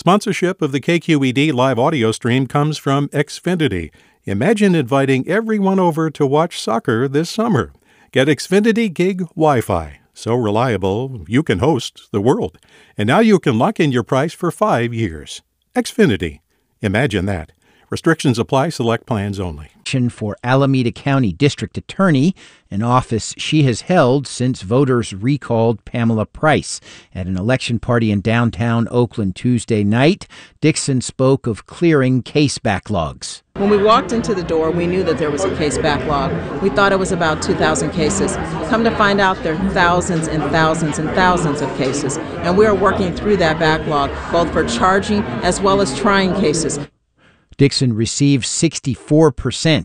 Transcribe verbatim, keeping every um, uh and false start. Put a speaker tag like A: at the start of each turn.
A: Sponsorship of the K Q E D live audio stream comes from Xfinity. Imagine inviting everyone over to watch soccer this summer. Get Xfinity Gig Wi-Fi. So reliable, you can host the world. And now you can lock in your price for five years. Xfinity. Imagine that. Restrictions apply. Select plans only.
B: For Alameda County District Attorney, an office she has held since voters recalled Pamela Price. At an election party in downtown Oakland Tuesday night, Dixon spoke of clearing case backlogs.
C: When we walked into the door, we knew that there was a case backlog. We thought it was about two thousand cases. Come to find out, there are thousands and thousands and thousands of cases, and we are working through that backlog, both for charging as well as trying cases.
B: Dixon received sixty-four percent